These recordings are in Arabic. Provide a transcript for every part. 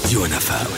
راديو نفاق.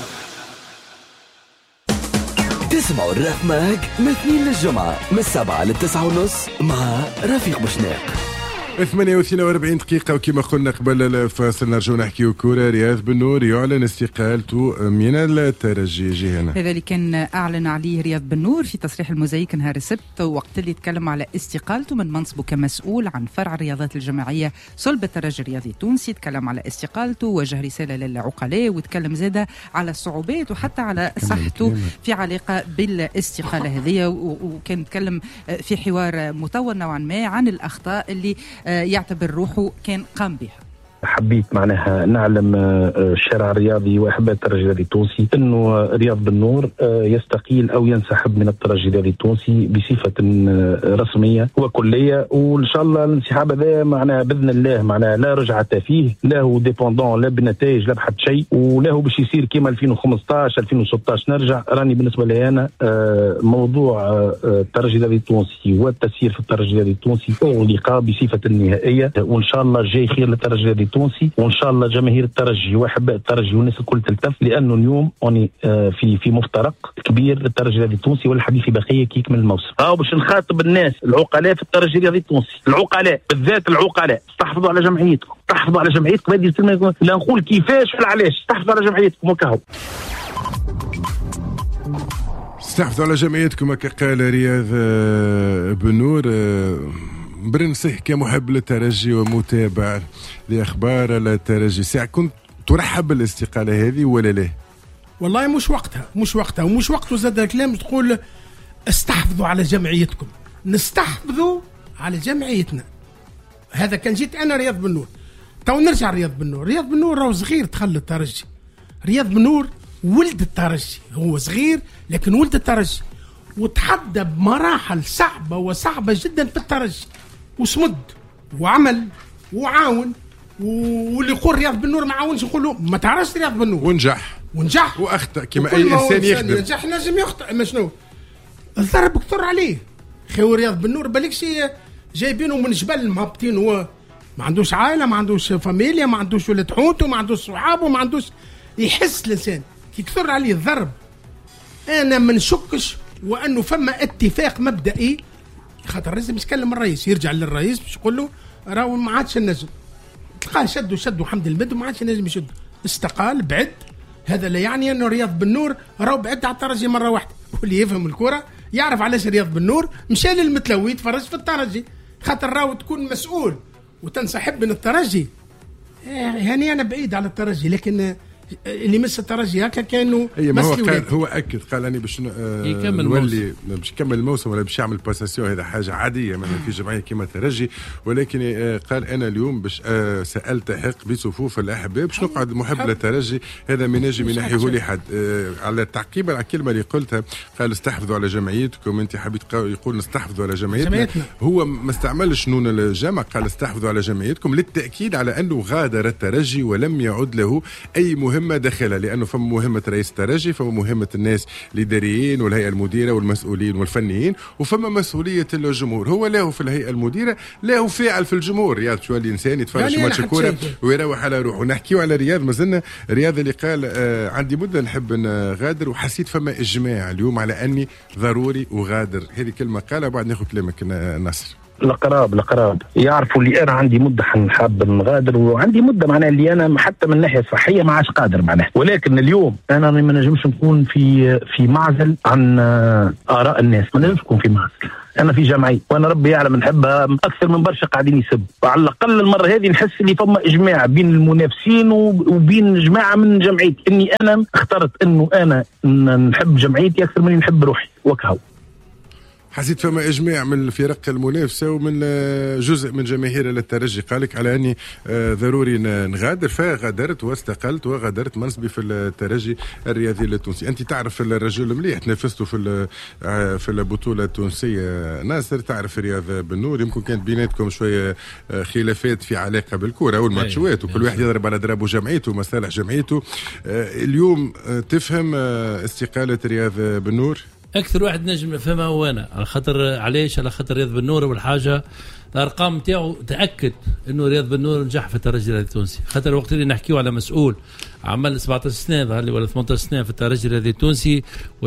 تسمعوا الراب ماج من 2 للجمعة من 7 ل9:30 مع رفيق بوشناق. 48 دقيقة وكما قلنا قبل الفاصل نرجو نحكيو كورة. رياض بن نور يعلن استقالته من الترجي. جيهنا هذا اللي كان أعلن عليه رياض بن نور في تصريح الموزايك نهار السبت، وقت اللي يتكلم على استقالته من منصبه كمسؤول عن فرع الرياضات الجماعية صلب الترجي الرياضي التونسي. تكلم على استقالته، وجه رسالة للعقلاء، وتكلم زادة على الصعوبات وحتى على صحته في علاقة بالاستقالة هذه، وكان يتكلم في حوار مطول نوعا ما عن الأخطاء اللي يعتبر روحه كان قام بها. حبيت معناها نعلم الشارع الرياضي واحباء الترجي الرياضي التونسي انه رياض بن نور يستقيل او ينسحب من الترجي الرياضي التونسي بصفه رسميه وكليه، وان شاء الله الانسحاب هذا معناها باذن الله معناها لا رجعه فيه، لا هو ديبوندون لا بنتائج لا بحد شيء، ولا هو باش يصير كيما 2015 2016 نرجع. راني بالنسبه لي انا موضوع الترجي الرياضي التونسي والتسيير في الترجي الرياضي التونسي اغلق بصفه نهائيه، وان شاء الله جاي خير للترجي الرياضي التونسي، وان شاء الله جماهير الترجي واحباء الترجي والناس الكل تلتف، لانه اليوم اني في مفترق كبير للترجي الرياضي التونسي والحديث بقيه كيك من الموسم. باش نخاطب الناس العقلاء في الترجي الرياضي التونسي، العقلاء بالذات العقلاء، استحفظوا على جمعيتكم، استحفظوا على جمعيتكم. هذه لا نقول كيفاش ولا علاش، استحفظوا على جمعيتكم وكهو. استحفظوا على جمعيتكم كما قال رياض بن نور. برنصح كمحب للترجي ومتابع لأخبار الترجي، ساعة كنت ترحب بالاستقالة هذه ولا لا؟ والله مش وقتها ومش وقته زاد كلام تقول استحفظوا على جمعيتكم. نستحفظوا على جمعيتنا. هذا كان جيت أنا رياض بن نور. تو نرجع رياض بن نور. رياض بن نور راهو صغير دخل الترجي. رياض بن نور ولد الترجي، هو صغير لكن ولد الترجي، وتحدى بمراحل صعبة جدا في الترجي، وصمد وعمل وعاون. واللي يقول رياض بن نور ما عاونش نقول له ما تعرفش رياض بن نور. ونجح واخطأ كما اي انسان يخدم. نجح نجم يخطئ، ما شنو الضرب كثر عليه. خير رياض بن نور بالكش جايبينه من جبل مهبطين، هو ما عندوش عائله، ما عندوش فاميليا، ما عندوش ولد حوته، ما عندوش صحابه، ما عندوش. يحس الانسان كي كثر عليه الضرب. انا ما نشكش وانه فما اتفاق مبدئي، خاطر لازم يتكلم الرئيس، يرجع للرئيس باش يقول له راهو ما عادش النجم. تلقاه شدوا حمد المد وما عادش النجم يشد، استقال بعد. هذا لا يعني انه رياض بن نور راهو بعد على الترجي مره واحده. واللي يفهم الكره يعرف علاش رياض بن نور مشى للمتلوي يتفرج في الترجي، خاطر راهو تكون مسؤول وتنسحب من الترجي. يعني انا بعيد على الترجي، لكن اللي مس الترجي هكا كانوا هو اكد قال اني باش نولي باش يكمل الموسم ولا باش يعمل باساسيون. هذا حاجه عاديه من في جمعيه كيما الترجي، ولكن قال انا اليوم باش سالتحق بصفوف الاحباب باش نقعد محب للترجي. هذا ما نجم ينحيه لي حد. على تعقيبا على الكلمه اللي قلتها، قال استحفظوا على جمعيتكم. انت حبيت يقول نستحفظوا على جمعيتنا. هو ما استعملش نون الجمع، قال استحفظوا على جمعيتكم للتاكيد على انه غادر الترجي ولم يعد له اي مهمه داخلها، لانه فما مهمه رئيس الترجي، فما مهمه الناس الاداريين والهيئه المديره والمسؤولين والفنيين، وفما مسؤوليه الجمهور. هو له في الهيئه المديره، له فاعل في الجمهور. رياض شو الانسان يتفرج في ماتش الكوره ويروح على روحه. ونحكيو على رياض، مازلنا رياض اللي قال عندي مده نحب نغادر وحسيت فما اجماع اليوم على اني ضروري وغادر. هذه كلمه قالها. بعد ناخذ كلامك ناصر. القراب يعرفوا اللي انا عندي مده حاب نغادر، وعندي مده معناها اللي انا حتى من الناحيه الصحيه ما عادش قادر معناها. ولكن اليوم انا ما نجمش نكون في معزل عن اراء الناس، ما نجمش نكون في معزل. انا في جمعيه وانا ربي يعلم نحبها اكثر من برشا قاعدين يسب. على الاقل المره هذه نحس اللي فما اجماع بين المنافسين وبين جماعه من جمعيتي، اني انا اخترت انه انا نحب جمعيتي اكثر من نحب روحي وكهو. حسيت فما إجماع من الفرق المنافسة ومن جزء من جماهير الترجي قالك على أني ضروري نغادر، فغادرت واستقلت وغادرت منصبي في الترجي الرياضي التونسي. أنت تعرف الرجل مليح، تنافسته في البطولة التونسية. ناصر تعرف رياض بن نور، يمكن كانت بيناتكم شوية خلافات في علاقة بالكرة والماتشوات، وكل واحد يضرب على ضربه جمعيته ومصالح جمعيته. اليوم تفهم استقالة رياض بن نور؟ اكثر واحد نجم نفهمها هو انا، على خاطر علاش؟ على خاطر رياض بن نور والحاجه الارقام نتاعو تاكد انه رياض بن نور نجح في الترجي التونسي. خاطر وقت اللي نحكيو على مسؤول عمل 17 سنه ظهر لي ولا 18 سنه في الترجي الرياضي التونسي،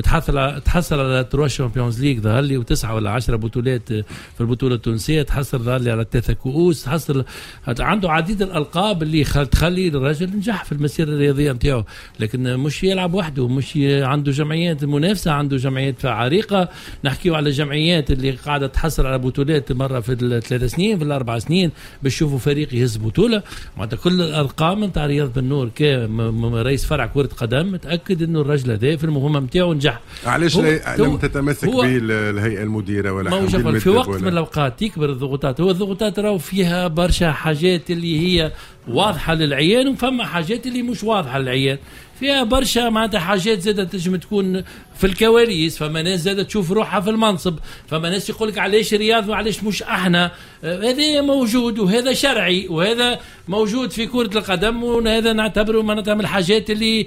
وتحصل على 3 شامبيونز ليج ظهر لي، و9 ولا 10 بطولات في البطوله التونسيه، تحصل ظهر لي على 3 كؤوس، تحصل عنده عديد الالقاب اللي تخلي الرجل نجح في المسيره الرياضيه نتاعو. لكن مش يلعب وحده، مش عنده جمعيات منافسه، عنده جمعيات عريقه. نحكيو على جمعيات اللي قاعده تحصل على بطولات مره في ال3 سنين في ال4 سنين باش يشوفوا فريق يهز بطوله. معناتها كل الارقام نتاع رياض بن نور كرئيس فرع كره قدم متاكد انه الرجل هذا في المهمه نتاعو نجح. علاش لم تتمسك به الهيئه المديره ولا في وقت من الاوقات تكبر الضغوطات. هو الضغوطات راهو فيها برشا حاجات اللي هي واضحه للعيان، وفما حاجات اللي مش واضحه للعيان، فيها برشا معناتها حاجات زادة تنجم تكون في الكواليس. فما ناس زادة تشوف روحها في المنصب، فما ناس يقولك علاش رياض وعلاش مش احنا. هذا موجود وهذا شرعي وهذا موجود في كرة القدم، وهذا نعتبره معناتها من الحاجات اللي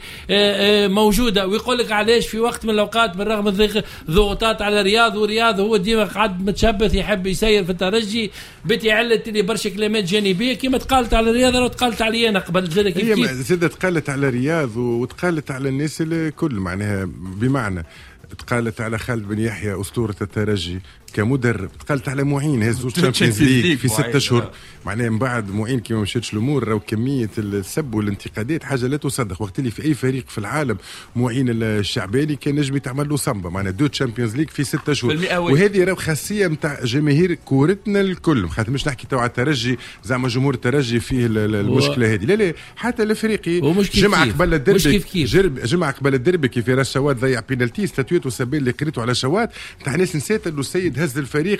موجودة. ويقولك علاش في وقت من الأوقات بالرغم من ضغوطات على رياض، ورياض هو ديما قاعد متشبث يحب يسير في الترجي بتعلة اللي برشا كلمات جانبية كما تقالت على رياض أو تقالت علي أنا قبل زاد كيف هي زاد تقالت على رياض وتقالت على الناس الكل. معناها بمعنى تقالت على خالد بن يحيى أسطورة الترجي كمدرب، تقالت على معين هزو الشامبيونز ليج في 6 أشهر. معناها من بعد معين كما مشيتش الامور راهو كميه السب والانتقادات حاجه لا تصدق. وقت اللي في اي فريق في العالم معين الشعباني كان نجم يتعمل له صمبه، معناها 2 تشامبيونز ليج في 6 أشهر. وهذه راهو خاصيه نتاع جماهير كورتنا الكل، خاطر مش نحكي تو على الترجي زعما جمهور الترجي فيه المشكله هذه، لا لا حتى الافريقي جمعه قبل الدربي جمعه قبل الدربي كيف راس شوات ضيع بينالتي ستاتويت وسبيل اللي قريته على شوات نتاع ناس نسيت انه السيد هز الفريق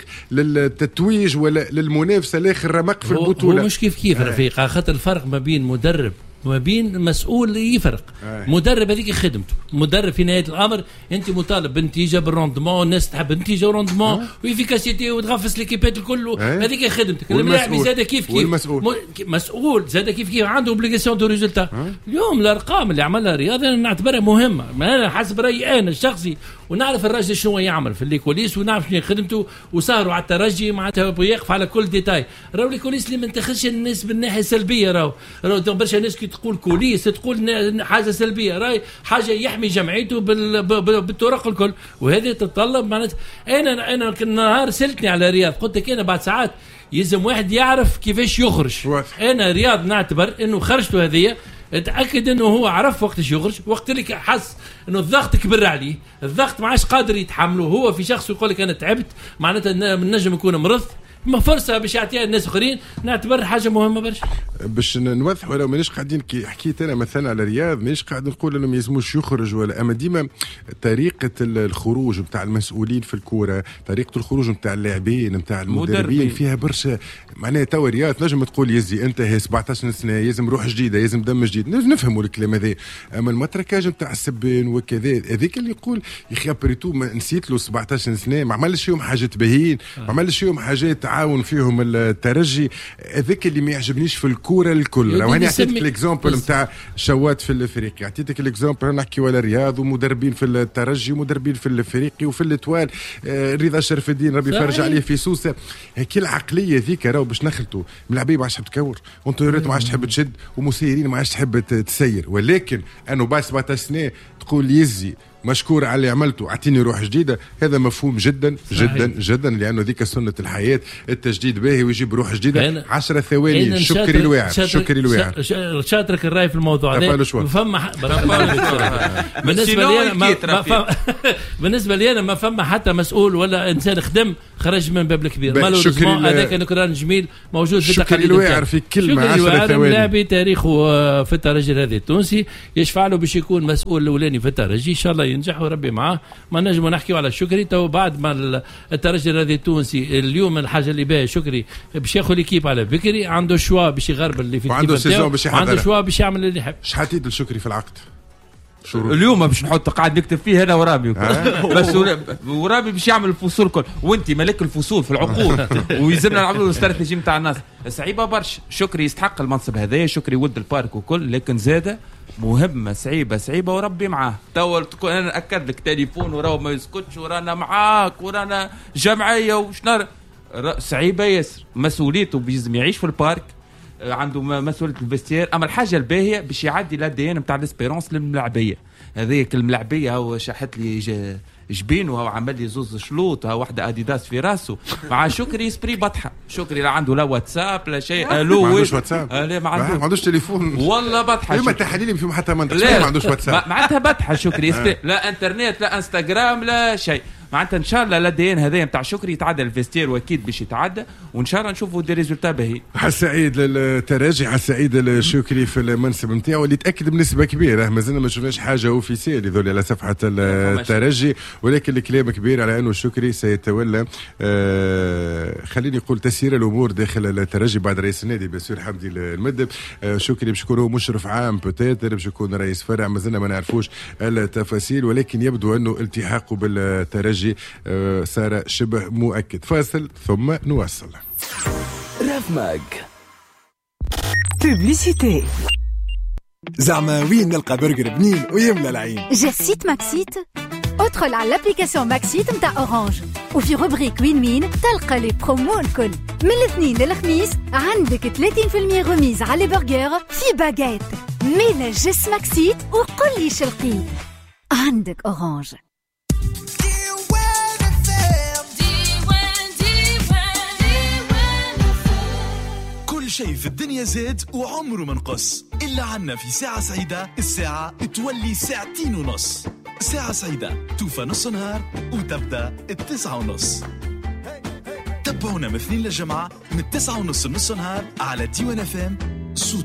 للتتويج ولا للمنافسه لاخر رمق في البطوله. هو مش كيف رفيق، خاطر الفرق ما بين مدرب وما بين مسؤول يفرق. مدرب هذيك خدمته، مدرب في نهايه الامر انت مطالب بنتيجه بالروندمون، الناس تحب نتيجه وروندمون وافيكاسيتي وتغفص ليكيبات الكل، هذيك خدمتك. الملاعب زاد كيف مسؤول زاد كيف عنده اوبليغاسيون دو ريزولتا. اليوم الارقام اللي عملها رياض انا نعتبرها مهمه، انا حسب رايي انا الشخصي، ونعرف الراجل شنو يعمل في الكوليس ونعرف شنو خدمته، وسهروا على الترجي معناتها يقف على كل ديتاي. راهو الكوليس اللي ما نتخذش الناس بالناحيه السلبيه، راهو برشا ناس تقول كوليس تقول حاجه سلبيه، راي حاجه يحمي جمعيته بالطرق الكل. وهذه تتطلب معناتها انا النهار سلتني على رياض قلت لك انا بعد ساعات يلزم واحد يعرف كيفاش يخرج. انا رياض نعتبر انه خرجته هذه اتاكد انه هو عرف وقتاش يخرج، وقت اللي حس انه الضغط كبر عليه، الضغط ما عادش قادر يتحمله هو في شخص يقول لك انا تعبت، معناتها نجم يكون مرض، ما فرصه باش يعطيها الناس اخرين. نعتبر حاجه مهمه برشا باش نوضح. ولا مانيش قاعدين كي حكيت انا مثلا على رياض مانيش قاعد نقول انه ما يلزموش يخرج ولا، اما ديما طريقه الخروج نتاع المسؤولين في الكوره، طريقه الخروج نتاع اللاعبين نتاع المدربين فيها برشا. معناها تو رياض نجم تقول يزي انت هي 17 سنه يلزم روح جديده يلزم دم جديد، نفهموا الكلام هذا. اما المتركاج نتاع السبان وكذا هذيك اللي يقول يا اخي ابريتو نسيت له 17 سنه ما عملش فيهم حاجات باهيين، ما عملش فيهم حاجات تعاون فيهم الترجي، هذاك اللي ما يعجبنيش في الكوره الكل. لو انا عطيتك الاكزامبل نتاع شوات في الافريقي، عطيتك الاكزامبل نحكي ولا رياض ومدربين في الترجي ومدربين في الافريقي وفي الاتوال، رضا شرف الدين ربي يفرج عليه في سوسه. هيك العقليه ذيك راهو باش نخلطوا ملاعبيه ما عادش تحب تكور، وانطورات ما عادش تحب تشد، ومسيرين ما عادش تحب تسير. ولكن انا بعد 17 سنه تقول يزي مشكور على اللي عملته اعطيني روح جديده، هذا مفهوم جدا جدا جدا، لانه ذيك سنه الحياه، التجديد باهي ويجيب روح جديده. 10 ثواني شكري الواعر شكري الواعر شاطرك الراي في الموضوع هذا. فما بالنسبه لي انا ما فما حتى مسؤول ولا انسان خدم خرج من باب الكبير. مالوريزمون هذاك نكران جميل موجود في شكري الواعر في كلمه 10 ثواني. لاعبي تاريخه في الترجي الرياضي التونسي يشفع له باش يكون مسؤول الاولاني في الترجي، ان شاء الله ينجح وربي معاه. ما نجم نحكيو على شكري تو بعد ما الترجي الرياضي التونسي اليوم الحاجه اللي باهي شكري باش ياخذ ليكيب على بكري، عنده شوا باش يغرب اللي في عنده سيزون باش يحضر، عنده شوا باش يعمل اللي يحب. شحاتيت الشكري في العقد اليوم باش نحط قاعد نكتب فيه انا ورابي بس ورابي باش يعمل الفصول كل، وانت ملك الفصول في العقود ويلزمنا نعملوا الاستراتيجي نتاع الناس. صعيبه برشا، شكري يستحق المنصب هذايا، شكري ولد البارك وكل، لكن زاده مهمه صعيبه وربي معاه. تو تكون انا ناكد لك تليفون وراه ما يسكتش ورانا معاك ورانا جمعيه وشنر صعيبه ياسر. مسؤوليته بيلزم يعيش في البارك، عنده مسؤوليه الفيستير. اما الحاجه الباهيه باش يعدي الادي ان نتاع الاسبيرونس للملاعبيه. هذيك الملاعبيه هو شحت لي جبينه هو عمل لي زوز شلوط ها واحده اديداس في راسه مع شكري سبري بطحه. شكري لا عنده لا واتساب لا شيء. الو ما عندوش واتساب. لا ما عندوش تليفون والله بطحه. ما تحليلي فيهم حتى ما عندوش واتساب. معناتها بطحه شكري سبري. لا انترنت لا انستغرام لا شيء. معناتها ان شاء الله الادي ان هذايا نتاع شكري يتعدى الفيستير واكيد باش يتعدى وان شاء الله نشوفوا دي ريزولتا باهي. حسعيد للتراجي حسعيد الشكري في المنصب نتاعو اللي تاكد بنسبه كبيره. مازلنا ما شفناش حاجه اوفيسيال يذول على صفحه الترجي ولكن الكلام كبير على انه الشكري سيتولى خليني نقول تسيير الامور داخل الترجي بعد رئيس النادي بسير حمدي المدب. شكري باش يكون هو مشرف عام بوتيتر باش يكون رئيس فرع. مازلنا ما نعرفوش التفاصيل ولكن يبدو انه التحاقه بالترجي صار شبه مؤكد. فاصل ثم نواصل. راف ماج بوبليسيتي. زعما وين نلقى برجر بنين ويملى العين؟ جسيت ماكسيت. ادخل على الابليكاسيون ماكسيت نتاع اورانج وفي روبريك وين وين تلقى لي برومو الكل. من الاثنين للخميس عندك 30% غميز على برجر في باجيت. ميلا جس ماكسيت وقل لي شلقي عندك اورانج. شيء في الدنيا زاد وعمره ما نقص إلا عنا في ساعة سعيدة. الساعة تولي 2:30. ساعة سعيدة توفى نص نهار وتبدأ 9:30. تابعونا مثلين للجمعة من 9:30 نص نهار على ديوان FM.